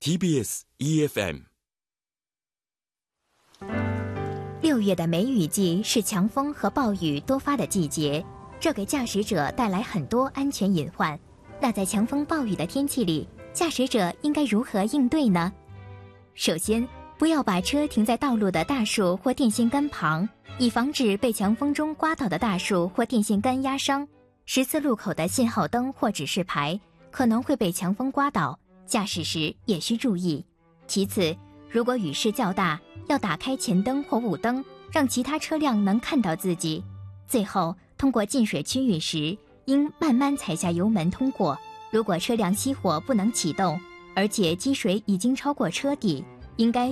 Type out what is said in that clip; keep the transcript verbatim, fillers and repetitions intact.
T B S E F M。 六月的梅雨季是强风和暴雨多发的季节，这给驾驶者带来很多安全隐患。那在强风暴雨的天气里，驾驶者应该如何应对呢？首先，不要把车停在道路的大树或电线杆旁，以防止被强风中刮倒的大树或电线杆压伤。十字路口的信号灯或指示牌可能会被强风刮倒，驾驶时也需注意。其次，如果雨势较大，要打开前灯或雾灯，让其他车辆能看到自己。最后，通过进水区域时，应慢慢踩下油门通过。如果车辆熄火不能启动，而且积水已经超过车底，应该